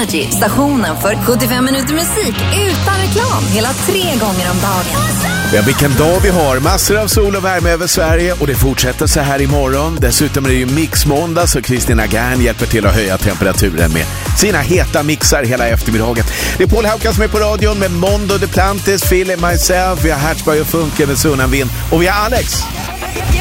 Energy, stationen för 75 minuter musik utan reklam hela 3 gånger om dagen. Ja, vilken dag vi har. Massor av sol och värme över Sverige och det fortsätter så här imorgon. Dessutom är det ju mixmåndag så Kristina Gärn hjälper till att höja temperaturen med sina heta mixar hela eftermiddagen. Det är Paul Haukan som är på radion med Mondo Duplantis, Phil, myself, vi har Hertzberg och Funke med Sunnanvind och vi har Alex.